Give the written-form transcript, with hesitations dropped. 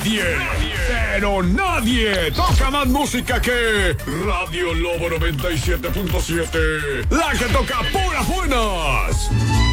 nadie, pero nadie toca más música que Radio Lobo 97.7. La que toca puras buenas.